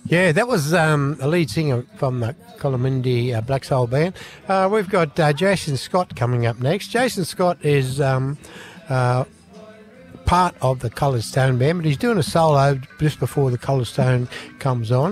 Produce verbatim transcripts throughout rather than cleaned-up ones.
Yeah, that was um, a lead singer from the Colamindi uh, Black Soul Band. Uh, we've got uh, Jason Scott coming up next. Jason Scott is um, uh, part of the Coloured Stone Band, but he's doing a solo just before the Coloured Stone comes on.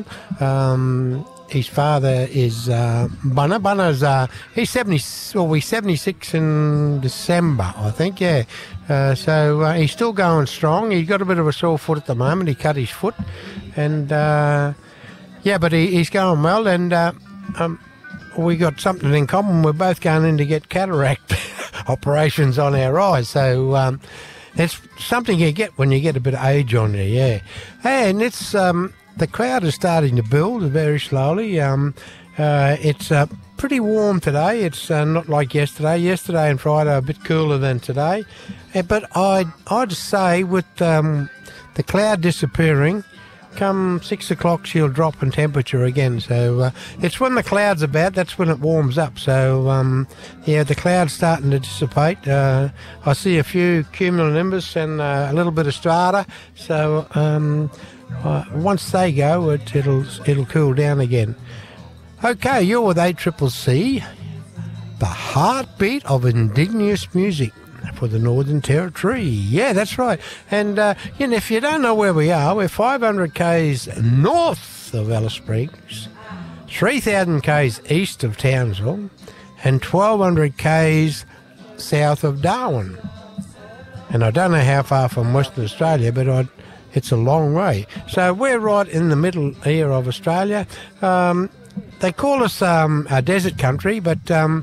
Um, his father is uh, Bunner. Bunner's uh, he's seventy. Well, he's seventy-six in December, I think. Yeah. Uh, so uh, he's still going strong. He's got a bit of a sore foot at the moment. He cut his foot, and uh, yeah, but he, he's going well. And uh, um, we got something in common. We're both going in to get cataract operations on our eyes. So um, it's something you get when you get a bit of age on you. Yeah, and it's um, the crowd is starting to build very slowly. Um, uh, it's uh, pretty warm today. It's uh, not like yesterday. Yesterday and Friday are a bit cooler than today. Uh, but I'd, I'd say with um, the cloud disappearing, come six o'clock she'll drop in temperature again. So uh, it's when the clouds are bad, that's when it warms up. So um, yeah, the cloud's starting to dissipate. Uh, I see a few cumulonimbus and uh, a little bit of strata. So um, uh, once they go, it, it'll it'll cool down again. Okay, you're with eight C C C, the heartbeat of indigenous music for the Northern Territory. Yeah, that's right. And uh, you know, if you don't know where we are, we're five hundred k's north of Alice Springs, three thousand k's east of Townsville, and twelve hundred k's south of Darwin. And I don't know how far from Western Australia, but I'd, it's a long way. So we're right in the middle here of Australia. Um, They call us um, a desert country, but um,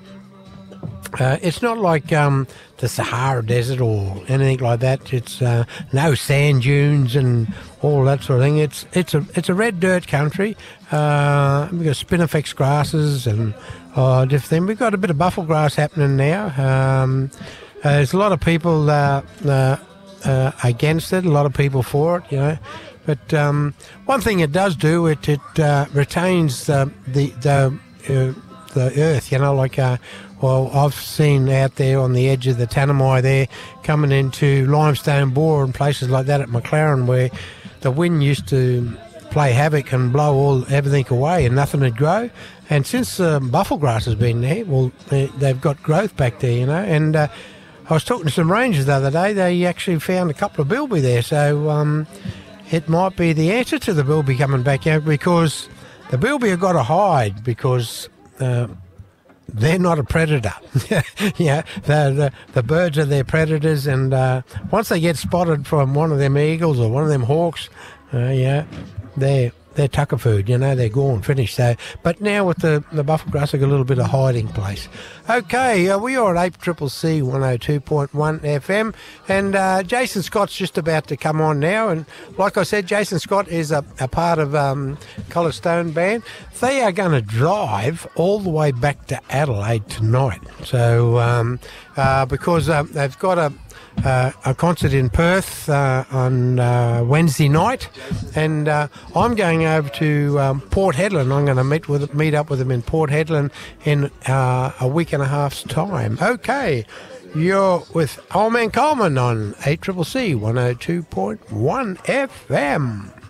uh, it's not like um, the Sahara Desert or anything like that. It's uh, no sand dunes and all that sort of thing. It's it's a it's a red dirt country. Uh, we've got spinifex grasses and uh, different things. We've got a bit of buffalo grass happening now. Um, uh, there's a lot of people uh, uh, uh, against it, a lot of people for it, you know. But um, one thing it does do, it it uh, retains the the the, uh, the earth. You know, like uh, well, I've seen out there on the edge of the Tanami there, coming into Limestone Bore and places like that at McLaren, where the wind used to play havoc and blow all everything away, and nothing would grow. And since um, buffalo grass has been there, well, they, they've got growth back there. You know, and uh, I was talking to some rangers the other day. They actually found a couple of bilby there. So. Um, It might be the answer to the bilby coming back out, because the bilby have got to hide because uh, they're not a predator. Yeah, the, the the birds are their predators, and uh, once they get spotted from one of them eagles or one of them hawks, uh, yeah, they're they're tucker food. You know, they're gone, finished. So, but now with the the buffalo grass, they've got a little bit of hiding place. Okay, uh, we are at eight C C C one oh two point one F M, and uh, Jason Scott's just about to come on now. And like I said, Jason Scott is a, a part of um, Coloured Stone Band. They are going to drive all the way back to Adelaide tonight. So um, uh, because uh, they've got a Uh, a concert in Perth uh, on uh, Wednesday night, and uh, I'm going over to um, Port Hedland. I'm going to meet with meet up with them in Port Hedland in uh, a week and a half's time. Okay, you're with Old Man Coleman on eight C C C one oh two point one F M.